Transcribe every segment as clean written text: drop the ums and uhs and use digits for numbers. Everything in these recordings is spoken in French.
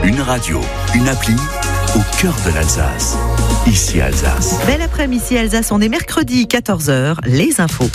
Une radio, une appli au cœur de l'Alsace. Ici Alsace. Bel après-midi ici Alsace, on est mercredi 14h, les infos.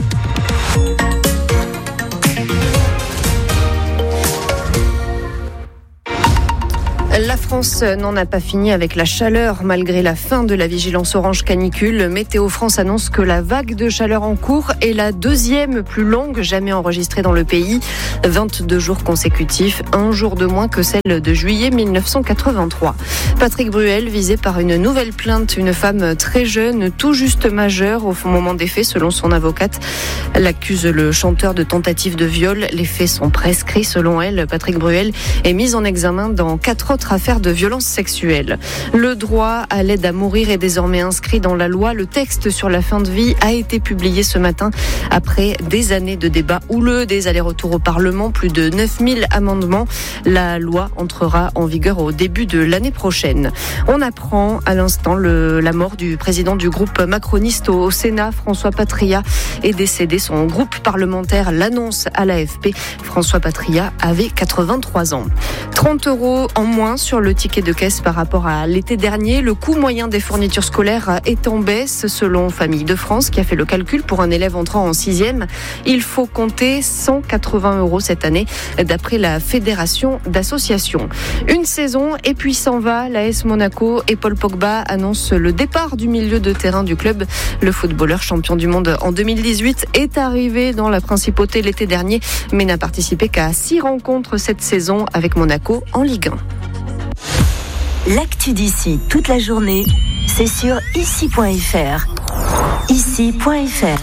La France n'en a pas fini avec la chaleur. Malgré la fin de la vigilance orange canicule, Météo France annonce que la vague de chaleur en cours est la deuxième plus longue jamais enregistrée dans le pays. 22 jours consécutifs, un jour de moins que celle de juillet 1983. Patrick Bruel visé par une nouvelle plainte. Une femme très jeune, tout juste majeure au moment des faits, selon son avocate. Elle accuse le chanteur de tentative de viol. Les faits sont prescrits selon elle. Patrick Bruel est mis en examen dans 4 autres affaires de violence sexuelle. Le droit à l'aide à mourir est désormais inscrit dans la loi. Le texte sur la fin de vie a été publié ce matin après des années de débats houleux, des allers-retours au Parlement, plus de 9000 amendements. La loi entrera en vigueur au début de l'année prochaine. On apprend à l'instant la mort du président du groupe macroniste au Sénat, François Patriat, est décédé. Son groupe parlementaire l'annonce à l'AFP. François Patriat avait 83 ans. 30 € en moins sur le ticket de caisse par rapport à l'été dernier. Le coût moyen des fournitures scolaires est en baisse selon Famille de France qui a fait le calcul. Pour un élève entrant en 6e, il faut compter 180 € cette année d'après la Fédération d'associations. Une saison et puis s'en va. L'AS Monaco et Paul Pogba annoncent le départ du milieu de terrain du club. Le footballeur champion du monde en 2018 est arrivé dans la principauté l'été dernier mais n'a participé qu'à 6 rencontres cette saison avec Monaco en Ligue 1. L'actu d'ici toute la journée, c'est sur ici.fr. Ici.fr.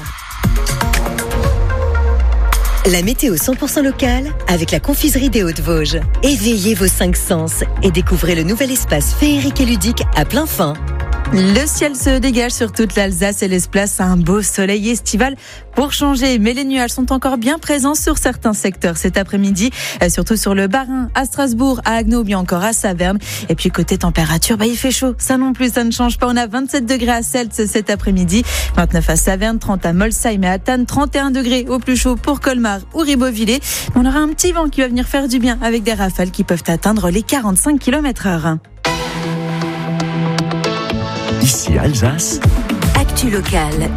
La météo 100% locale avec la confiserie des Hauts-de-Vosges. Éveillez vos 5 sens et découvrez le nouvel espace féerique et ludique à plein fin. Le ciel se dégage sur toute l'Alsace et laisse place à un beau soleil estival pour changer. Mais les nuages sont encore bien présents sur certains secteurs cet après-midi, surtout sur le Bas-Rhin, à Strasbourg, à Haguenau, bien encore à Saverne. Et puis côté température, il fait chaud. Ça non plus, ça ne change pas. On a 27 degrés à Seltz cet après-midi, 29 à Saverne, 30 à Molsheim et à Thann, 31 degrés au plus chaud pour Colmar ou Ribeauvillé. On aura un petit vent qui va venir faire du bien avec des rafales qui peuvent atteindre les 45 km/h. Ici Alsace. Actu locale